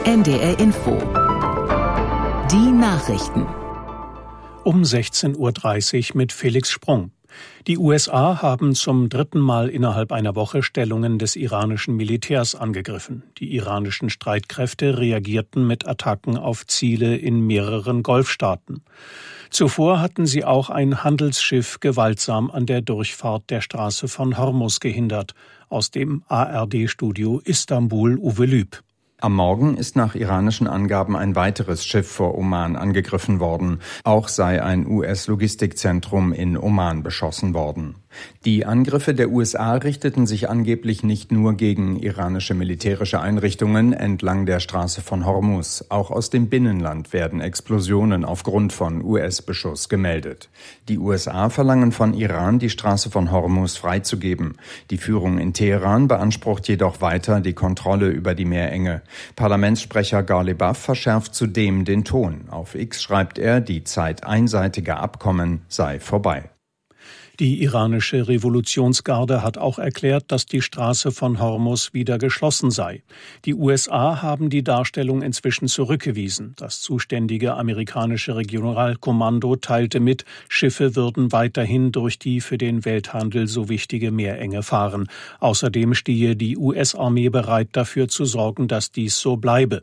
NDR Info. Die Nachrichten. Um 16:30 Uhr mit Felix Sprung. Die USA haben zum dritten Mal innerhalb einer Woche Stellungen des iranischen Militärs angegriffen. Die iranischen Streitkräfte reagierten mit Attacken auf Ziele in mehreren Golfstaaten. Zuvor hatten sie auch ein Handelsschiff gewaltsam an der Durchfahrt der Straße von Hormuz gehindert. Aus dem ARD-Studio Istanbul Uwe Lüb. Am Morgen ist nach iranischen Angaben ein weiteres Schiff vor Oman angegriffen worden. Auch sei ein US-Logistikzentrum in Oman beschossen worden. Die Angriffe der USA richteten sich angeblich nicht nur gegen iranische militärische Einrichtungen entlang der Straße von Hormuz. Auch aus dem Binnenland werden Explosionen aufgrund von US-Beschuss gemeldet. Die USA verlangen von Iran, die Straße von Hormuz freizugeben. Die Führung in Teheran beansprucht jedoch weiter die Kontrolle über die Meerenge. Parlamentssprecher Ghalibaf verschärft zudem den Ton. Auf X schreibt er, die Zeit einseitiger Abkommen sei vorbei. Die iranische Revolutionsgarde hat auch erklärt, dass die Straße von Hormuz wieder geschlossen sei. Die USA haben die Darstellung inzwischen zurückgewiesen. Das zuständige amerikanische Regionalkommando teilte mit, Schiffe würden weiterhin durch die für den Welthandel so wichtige Meerenge fahren. Außerdem stehe die US-Armee bereit, dafür zu sorgen, dass dies so bleibe.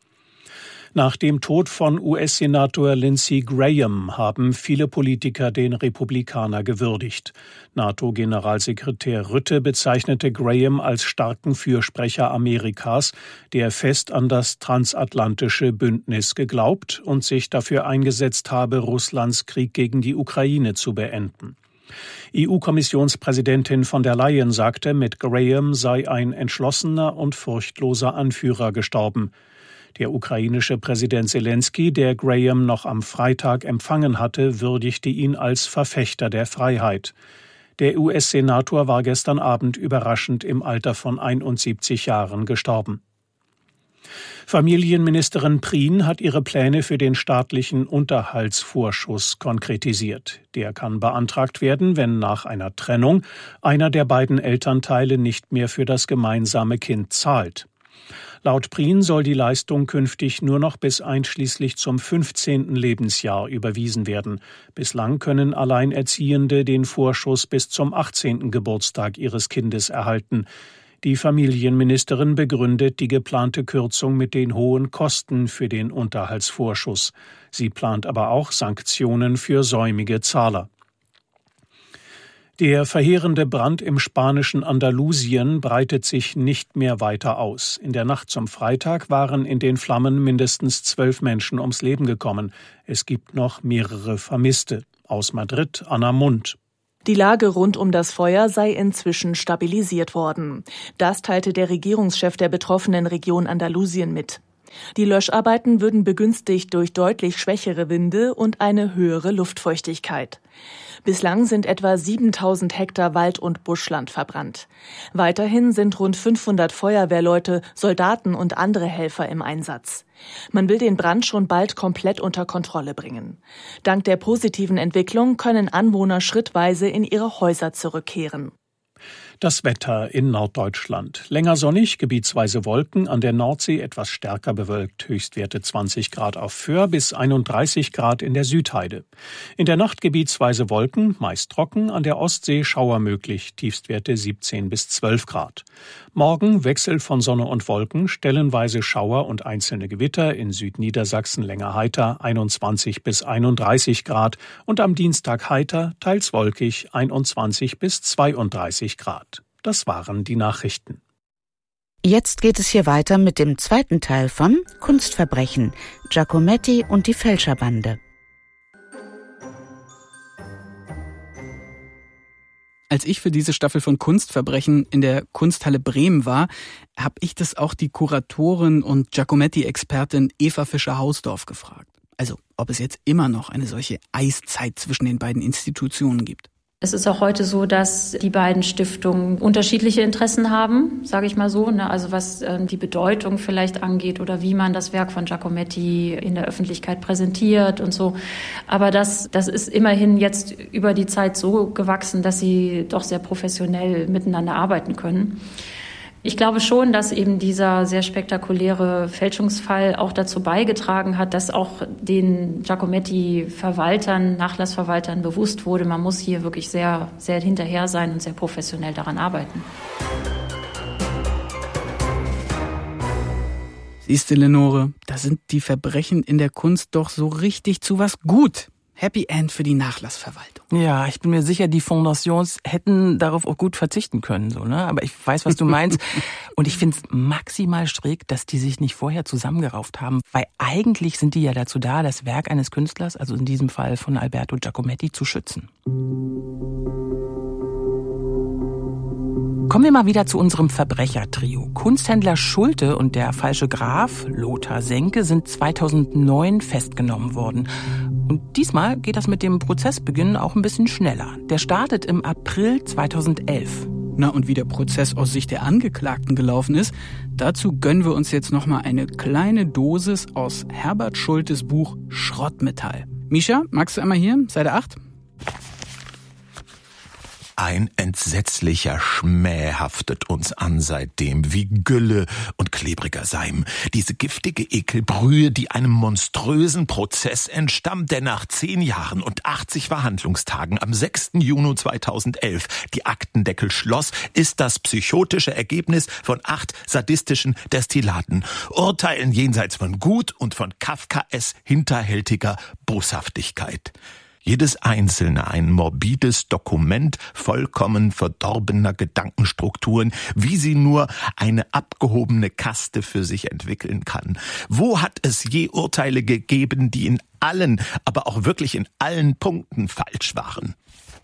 Nach dem Tod von US-Senator Lindsey Graham haben viele Politiker den Republikaner gewürdigt. NATO-Generalsekretär Rutte bezeichnete Graham als starken Fürsprecher Amerikas, der fest an das transatlantische Bündnis geglaubt und sich dafür eingesetzt habe, Russlands Krieg gegen die Ukraine zu beenden. EU-Kommissionspräsidentin von der Leyen sagte, mit Graham sei ein entschlossener und furchtloser Anführer gestorben. Der ukrainische Präsident Selenskyj, der Graham noch am Freitag empfangen hatte, würdigte ihn als Verfechter der Freiheit. Der US-Senator war gestern Abend überraschend im Alter von 71 Jahren gestorben. Familienministerin Prien hat ihre Pläne für den staatlichen Unterhaltsvorschuss konkretisiert. Der kann beantragt werden, wenn nach einer Trennung einer der beiden Elternteile nicht mehr für das gemeinsame Kind zahlt. Laut Prien soll die Leistung künftig nur noch bis einschließlich zum 15. Lebensjahr überwiesen werden. Bislang können Alleinerziehende den Vorschuss bis zum 18. Geburtstag ihres Kindes erhalten. Die Familienministerin begründet die geplante Kürzung mit den hohen Kosten für den Unterhaltsvorschuss. Sie plant aber auch Sanktionen für säumige Zahler. Der verheerende Brand im spanischen Andalusien breitet sich nicht mehr weiter aus. In der Nacht zum Freitag waren in den Flammen mindestens 12 Menschen ums Leben gekommen. Es gibt noch mehrere Vermisste. Aus Madrid, Anna Mund. Die Lage rund um das Feuer sei inzwischen stabilisiert worden. Das teilte der Regierungschef der betroffenen Region Andalusien mit. Die Löscharbeiten würden begünstigt durch deutlich schwächere Winde und eine höhere Luftfeuchtigkeit. Bislang sind etwa 7.000 Hektar Wald- und Buschland verbrannt. Weiterhin sind rund 500 Feuerwehrleute, Soldaten und andere Helfer im Einsatz. Man will den Brand schon bald komplett unter Kontrolle bringen. Dank der positiven Entwicklung können Anwohner schrittweise in ihre Häuser zurückkehren. Das Wetter in Norddeutschland. Länger sonnig, gebietsweise Wolken, an der Nordsee etwas stärker bewölkt. Höchstwerte 20 Grad auf Föhr bis 31 Grad in der Südheide. In der Nacht gebietsweise Wolken, meist trocken, an der Ostsee Schauer möglich. Tiefstwerte 17 bis 12 Grad. Morgen Wechsel von Sonne und Wolken, stellenweise Schauer und einzelne Gewitter, in Südniedersachsen länger heiter, 21 bis 31 Grad. Und am Dienstag heiter, teils wolkig, 21 bis 32 Grad. Das waren die Nachrichten. Jetzt geht es hier weiter mit dem zweiten Teil von Kunstverbrechen, Giacometti und die Fälscherbande. Als ich für diese Staffel von Kunstverbrechen in der Kunsthalle Bremen war, habe ich das auch die Kuratorin und Giacometti-Expertin Eva Fischer-Hausdorf gefragt. Also, ob es jetzt immer noch eine solche Eiszeit zwischen den beiden Institutionen gibt. Es ist auch heute so, dass die beiden Stiftungen unterschiedliche Interessen haben, sage ich mal so. Also was die Bedeutung vielleicht angeht oder wie man das Werk von Giacometti in der Öffentlichkeit präsentiert und so. Aber das ist immerhin jetzt über die Zeit so gewachsen, dass sie doch sehr professionell miteinander arbeiten können. Ich glaube schon, dass eben dieser sehr spektakuläre Fälschungsfall auch dazu beigetragen hat, dass auch den Giacometti-Verwaltern, Nachlassverwaltern bewusst wurde, man muss hier wirklich sehr, sehr hinterher sein und sehr professionell daran arbeiten. Siehst du, Lenore, da sind die Verbrechen in der Kunst doch so richtig zu was gut. Happy End für die Nachlassverwaltung. Ja, ich bin mir sicher, die Fondations hätten darauf auch gut verzichten können, so, ne? Aber ich weiß, was du meinst. Und ich finde es maximal schräg, dass die sich nicht vorher zusammengerauft haben. Weil eigentlich sind die ja dazu da, das Werk eines Künstlers, also in diesem Fall von Alberto Giacometti, zu schützen. Kommen wir mal wieder zu unserem Verbrechertrio. Kunsthändler Schulte und der falsche Graf, Lothar Senke, sind 2009 festgenommen worden. Und diesmal geht das mit dem Prozessbeginn auch ein bisschen schneller. Der startet im April 2011. Na, und wie der Prozess aus Sicht der Angeklagten gelaufen ist, dazu gönnen wir uns jetzt nochmal eine kleine Dosis aus Herbert Schultes Buch Schrottmetall. Mischa, magst du einmal hier, Seite 8? Ein entsetzlicher Schmäh haftet uns an seitdem, wie Gülle und klebriger Seim. Diese giftige Ekelbrühe, die einem monströsen Prozess entstammt, der nach 10 Jahren und 80 Verhandlungstagen am 6. Juni 2011 die Aktendeckel schloss, ist das psychotische Ergebnis von 8 sadistischen Destillaten. Urteilen jenseits von Gut und von Kafkaes hinterhältiger Boshaftigkeit. Jedes einzelne ein morbides Dokument vollkommen verdorbener Gedankenstrukturen, wie sie nur eine abgehobene Kaste für sich entwickeln kann. Wo hat es je Urteile gegeben, die in allen, aber auch wirklich in allen Punkten falsch waren?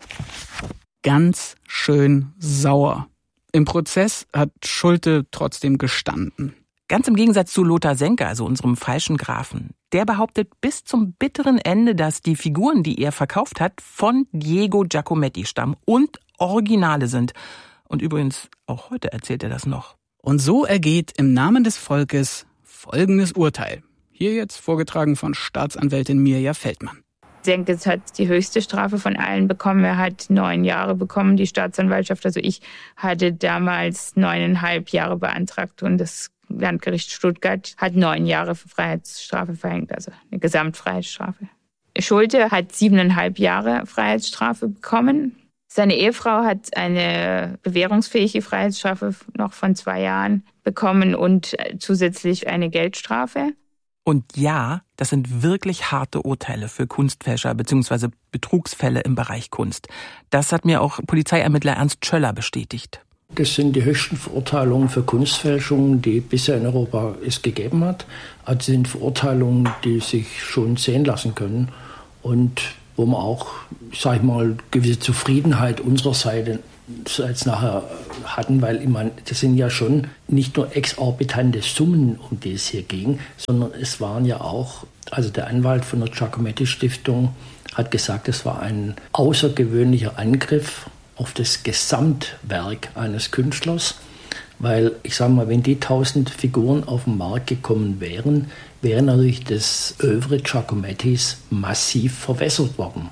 Ganz schön sauer. Im Prozess hat Schulte trotzdem gestanden. Ganz im Gegensatz zu Lothar Senke, also unserem falschen Grafen. Der behauptet bis zum bitteren Ende, dass die Figuren, die er verkauft hat, von Diego Giacometti stammen und Originale sind. Und übrigens, auch heute erzählt er das noch. Und so ergeht im Namen des Volkes folgendes Urteil. Hier jetzt vorgetragen von Staatsanwältin Mirja Feldmann. Senke hat die höchste Strafe von allen bekommen. Er hat 9 Jahre bekommen, die Staatsanwaltschaft. Also ich hatte damals 9,5 Jahre beantragt und das Landgericht Stuttgart hat 9 Jahre Freiheitsstrafe verhängt, also eine Gesamtfreiheitsstrafe. Schulte hat 7,5 Jahre Freiheitsstrafe bekommen. Seine Ehefrau hat eine bewährungsfähige Freiheitsstrafe noch von 2 Jahren bekommen und zusätzlich eine Geldstrafe. Und ja, das sind wirklich harte Urteile für Kunstfälscher bzw. Betrugsfälle im Bereich Kunst. Das hat mir auch Polizeiermittler Ernst Schöller bestätigt. Das sind die höchsten Verurteilungen für Kunstfälschungen, die bisher in Europa es gegeben hat. Also sind Verurteilungen, die sich schon sehen lassen können und wo man auch, sag ich mal, gewisse Zufriedenheit unserer Seite nachher hatten, weil ich meine, das sind ja schon nicht nur exorbitante Summen, um die es hier ging, sondern es waren ja auch, also der Anwalt von der Giacometti-Stiftung hat gesagt, es war ein außergewöhnlicher Angriff auf das Gesamtwerk eines Künstlers, weil ich sage mal, wenn die 1000 Figuren auf den Markt gekommen wären, wäre natürlich das Œuvre Giacomettis massiv verwässert worden.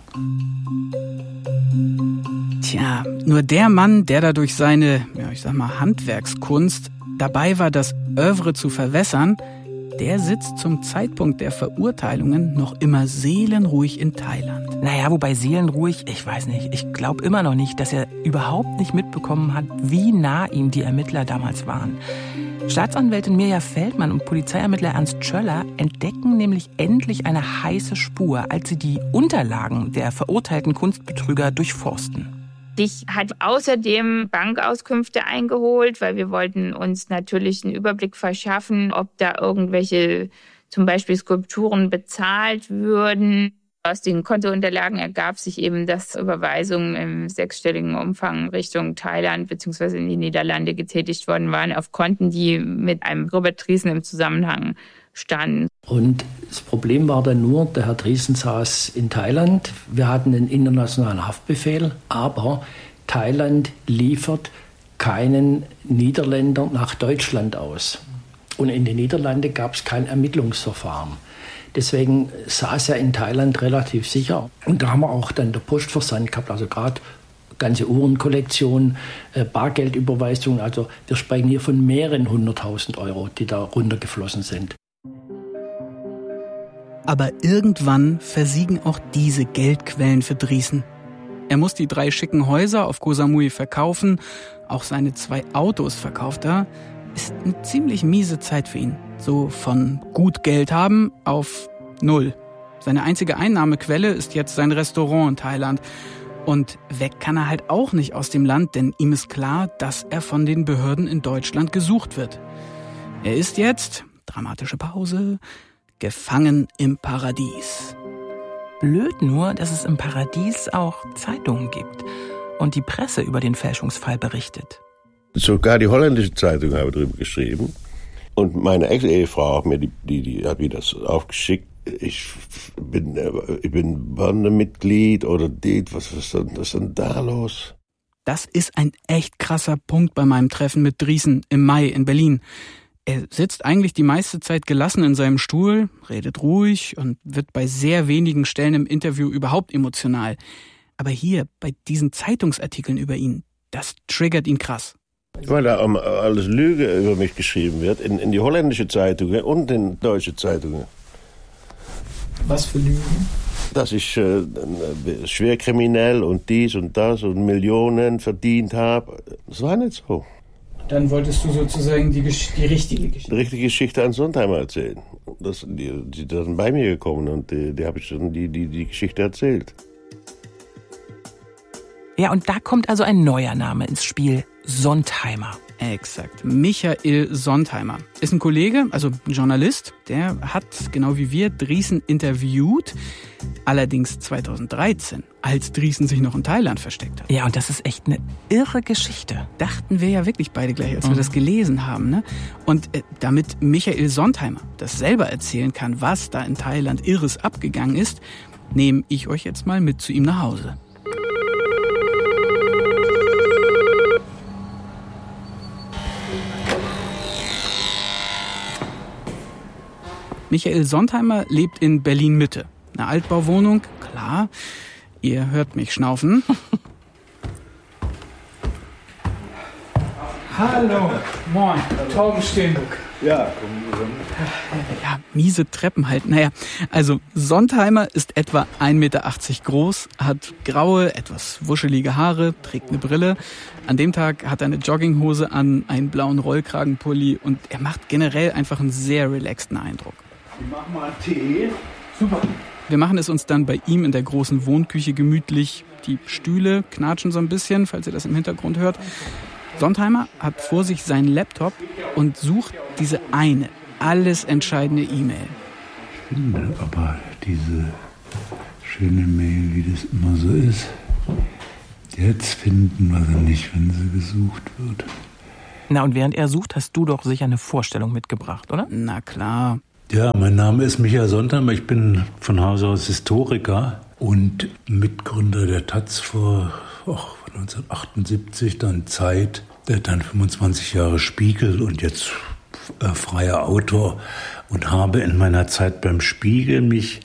Tja, nur der Mann, der da durch seine, Handwerkskunst dabei war, das Œuvre zu verwässern, der sitzt zum Zeitpunkt der Verurteilungen noch immer seelenruhig in Thailand. Naja, wobei seelenruhig, ich weiß nicht, ich glaube immer noch nicht, dass er überhaupt nicht mitbekommen hat, wie nah ihm die Ermittler damals waren. Staatsanwältin Mirja Feldmann und Polizeiermittler Ernst Schöller entdecken nämlich endlich eine heiße Spur, als sie die Unterlagen der verurteilten Kunstbetrüger durchforsten. Ich hat außerdem Bankauskünfte eingeholt, weil wir wollten uns natürlich einen Überblick verschaffen, ob da irgendwelche zum Beispiel Skulpturen bezahlt würden. Aus den Kontounterlagen ergab sich eben, dass Überweisungen im 6-stelligen Umfang Richtung Thailand bzw. in die Niederlande getätigt worden waren, auf Konten, die mit einem Robert Driesen im Zusammenhang standen. Und das Problem war dann nur, der Herr Driesen saß in Thailand. Wir hatten einen internationalen Haftbefehl, aber Thailand liefert keinen Niederländer nach Deutschland aus. Und in den Niederlanden gab es kein Ermittlungsverfahren. Deswegen saß er in Thailand relativ sicher. Und da haben wir auch dann den Postversand gehabt, also gerade ganze Uhrenkollektion, Bargeldüberweisungen. Also wir sprechen hier von mehreren 100.000 Euro, die da runtergeflossen sind. Aber irgendwann versiegen auch diese Geldquellen für Drießen. Er muss die 3 schicken Häuser auf Koh Samui verkaufen, auch seine 2 Autos verkauft er. Ist eine ziemlich miese Zeit für ihn. So von gut Geld haben auf 0. Seine einzige Einnahmequelle ist jetzt sein Restaurant in Thailand. Und weg kann er halt auch nicht aus dem Land, denn ihm ist klar, dass er von den Behörden in Deutschland gesucht wird. Er ist jetzt, dramatische Pause, gefangen im Paradies. Blöd nur, dass es im Paradies auch Zeitungen gibt und die Presse über den Fälschungsfall berichtet. Sogar die holländische Zeitung habe darüber geschrieben. Und meine Ex-Ehefrau hat mir die hat mir das aufgeschickt. Ich bin Bandemitglied oder was ist denn da los? Das ist ein echt krasser Punkt bei meinem Treffen mit Drießen im Mai in Berlin. Er sitzt eigentlich die meiste Zeit gelassen in seinem Stuhl, redet ruhig und wird bei sehr wenigen Stellen im Interview überhaupt emotional. Aber hier, bei diesen Zeitungsartikeln über ihn, das triggert ihn krass. Weil da alles Lüge über mich geschrieben wird, in die holländische Zeitungen und in deutsche Zeitungen. Was für Lügen? Dass ich schwer kriminell und dies und das und Millionen verdient habe. Das war nicht so. Dann wolltest du sozusagen die richtige Geschichte. Die richtige Geschichte an Sontheimer erzählen. Die sind bei mir gekommen und die habe ich dann die Geschichte erzählt. Ja, und da kommt also ein neuer Name ins Spiel. Sontheimer. Exakt. Michael Sontheimer ist ein Kollege, also ein Journalist, der hat, genau wie wir, Drießen interviewt. Allerdings 2013, als Drießen sich noch in Thailand versteckt hat. Ja, und das ist echt eine irre Geschichte. Dachten wir ja wirklich beide gleich, als wir das gelesen haben, ne? Und damit Michael Sontheimer das selber erzählen kann, was da in Thailand Irres abgegangen ist, nehme ich euch jetzt mal mit zu ihm nach Hause. Michael Sontheimer lebt in Berlin-Mitte. Eine Altbauwohnung, klar. Ihr hört mich schnaufen. Hallo, moin, Torben Steenbuck. Ja, ja, miese Treppen halt. Naja, also Sontheimer ist etwa 1,80 Meter groß, hat graue, etwas wuschelige Haare, trägt eine Brille. An dem Tag hat er eine Jogginghose an, einen blauen Rollkragenpulli und er macht generell einfach einen sehr relaxten Eindruck. Ich mach mal Tee. Super. Wir machen es uns dann bei ihm in der großen Wohnküche gemütlich. Die Stühle knatschen so ein bisschen, falls ihr das im Hintergrund hört. Sontheimer hat vor sich seinen Laptop und sucht diese eine, alles entscheidende E-Mail. Ich finde aber diese schöne Mail, wie das immer so ist, jetzt finden wir sie nicht, wenn sie gesucht wird. Na, und während er sucht, hast du doch sicher eine Vorstellung mitgebracht, oder? Na klar. Ja, mein Name ist Michael Sontheimer. Ich bin von Haus aus Historiker und Mitgründer der taz von 1978, dann Zeit, dann 25 Jahre Spiegel und jetzt freier Autor und habe in meiner Zeit beim Spiegel mich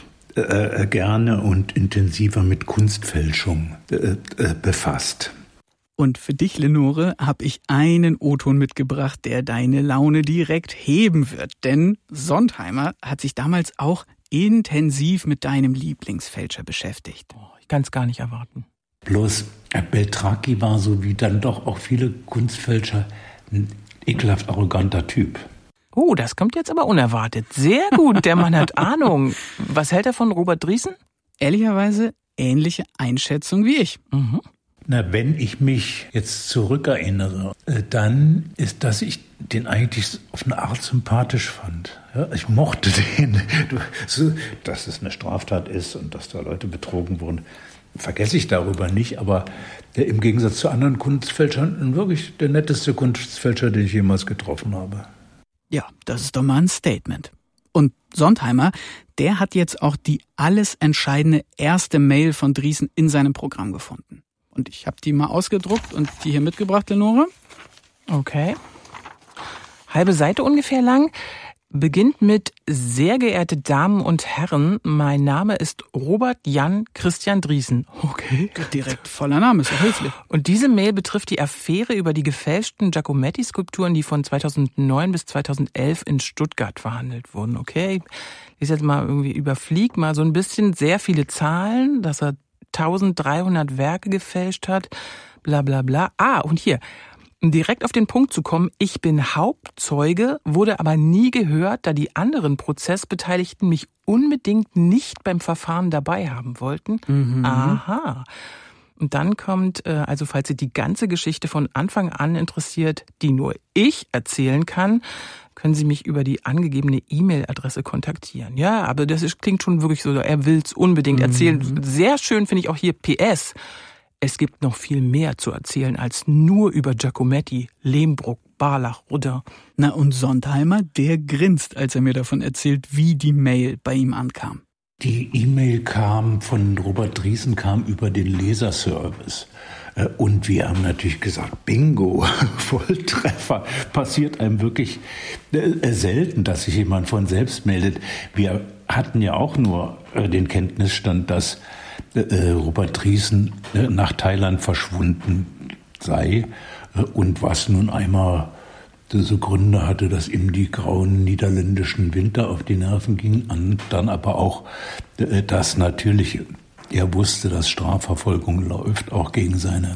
gerne und intensiver mit Kunstfälschung befasst. Und für dich, Lenore, habe ich einen O-Ton mitgebracht, der deine Laune direkt heben wird. Denn Sontheimer hat sich damals auch intensiv mit deinem Lieblingsfälscher beschäftigt. Oh, ich kann es gar nicht erwarten. Bloß Beltraki war, so wie dann doch auch viele Kunstfälscher, ein ekelhaft arroganter Typ. Oh, das kommt jetzt aber unerwartet. Sehr gut, der Mann hat Ahnung. Was hält er von Robert Drießen? Ehrlicherweise ähnliche Einschätzung wie ich. Mhm. Na, wenn ich mich jetzt zurückerinnere, dann ist, dass ich den eigentlich auf eine Art sympathisch fand. Ja, ich mochte den. Dass es eine Straftat ist und dass da Leute betrogen wurden, vergesse ich darüber nicht. Aber im Gegensatz zu anderen Kunstfälschern wirklich der netteste Kunstfälscher, den ich jemals getroffen habe. Ja, das ist doch mal ein Statement. Und Sontheimer, der hat jetzt auch die alles entscheidende erste Mail von Drießen in seinem Programm gefunden. Und ich habe die mal ausgedruckt und die hier mitgebracht, Lenore. Okay. Halbe Seite ungefähr lang. beginnt mit: Sehr geehrte Damen und Herren, mein Name ist Robert Jan Christian Drießen. Okay. Direkt voller Name, ist ja höflich. Und diese Mail betrifft die Affäre über die gefälschten Giacometti-Skulpturen, die von 2009 bis 2011 in Stuttgart verhandelt wurden. Okay, ich jetzt mal irgendwie überfliegt mal so ein bisschen sehr viele Zahlen, dass er 1300 Werke gefälscht hat, bla bla bla. Und hier, um direkt auf den Punkt zu kommen: Ich bin Hauptzeuge, wurde aber nie gehört, da die anderen Prozessbeteiligten mich unbedingt nicht beim Verfahren dabei haben wollten. Aha. Und dann kommt, also falls Sie die ganze Geschichte von Anfang an interessiert, die nur ich erzählen kann, können Sie mich über die angegebene E-Mail-Adresse kontaktieren. Ja, aber klingt schon wirklich so, er will es unbedingt erzählen. Sehr schön finde ich auch hier PS. Es gibt noch viel mehr zu erzählen als nur über Giacometti, Lehmbruck, Barlach, Rodin. Na, und Sontheimer, der grinst, als er mir davon erzählt, wie die Mail bei ihm ankam. Die E-Mail von Robert Drießen kam über den Leserservice. Und wir haben natürlich gesagt, Bingo, Volltreffer. Passiert einem wirklich selten, dass sich jemand von selbst meldet. Wir hatten ja auch nur den Kenntnisstand, dass Robert Drießen nach Thailand verschwunden sei und was nun einmal so Gründe hatte, dass ihm die grauen niederländischen Winter auf die Nerven gingen, und dann aber auch, dass natürlich er wusste, dass Strafverfolgung läuft, auch gegen seine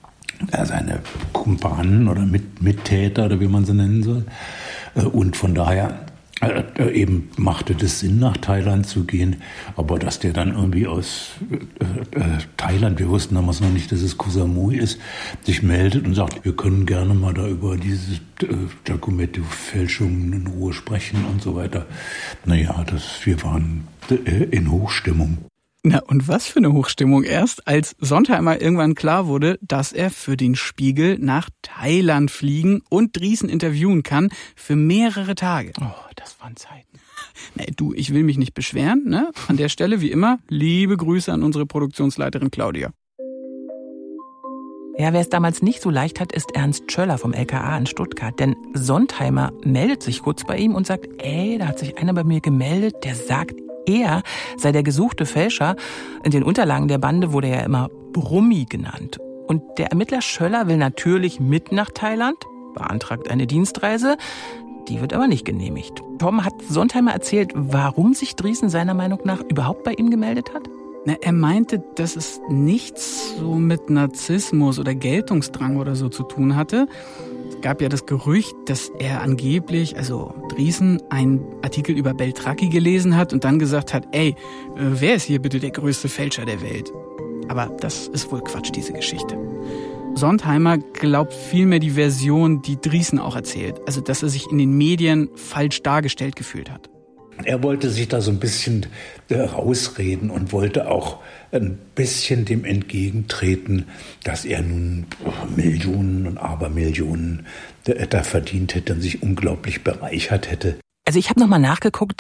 Kumpanen oder Mittäter oder wie man sie nennen soll. Und von daher eben machte das Sinn, nach Thailand zu gehen, aber dass der dann irgendwie aus Thailand, wir wussten damals noch nicht, dass es Koh Samui ist, sich meldet und sagt, wir können gerne mal da über diese Giacometti-Fälschungen in Ruhe sprechen und so weiter. Naja, wir waren in Hochstimmung. Na, und was für eine Hochstimmung erst, als Sontheimer irgendwann klar wurde, dass er für den Spiegel nach Thailand fliegen und Drießen interviewen kann für mehrere Tage. Oh, das waren Zeiten. Na, du, ich will mich nicht beschweren, ne? An der Stelle, wie immer, liebe Grüße an unsere Produktionsleiterin Claudia. Ja, wer es damals nicht so leicht hat, ist Ernst Schöller vom LKA in Stuttgart. Denn Sontheimer meldet sich kurz bei ihm und sagt, da hat sich einer bei mir gemeldet, der sagt, er sei der gesuchte Fälscher. In den Unterlagen der Bande wurde er immer Brummi genannt. Und der Ermittler Schöller will natürlich mit nach Thailand, beantragt eine Dienstreise. Die wird aber nicht genehmigt. Tom, hat Sontheimer erzählt, warum sich Drießen seiner Meinung nach überhaupt bei ihm gemeldet hat? Na, er meinte, dass es nichts so mit Narzissmus oder Geltungsdrang oder so zu tun hatte. Es gab ja das Gerücht, dass er angeblich, also Drießen, einen Artikel über Beltracchi gelesen hat und dann gesagt hat, wer ist hier bitte der größte Fälscher der Welt? Aber das ist wohl Quatsch, diese Geschichte. Sontheimer glaubt vielmehr die Version, die Drießen auch erzählt. Also, dass er sich in den Medien falsch dargestellt gefühlt hat. Er wollte sich da so ein bisschen rausreden und wollte auch ein bisschen dem entgegentreten, dass er nun Millionen und Abermillionen da verdient hätte und sich unglaublich bereichert hätte. Also ich habe nochmal nachgeguckt,